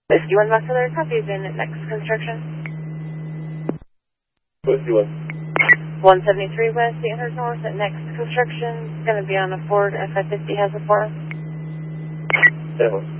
Whiskey 1 Muscular, copies in next construction. Whiskey 1. 173 West, 800 North at next construction. It's going to be on a Ford F-550 has a 4. That one.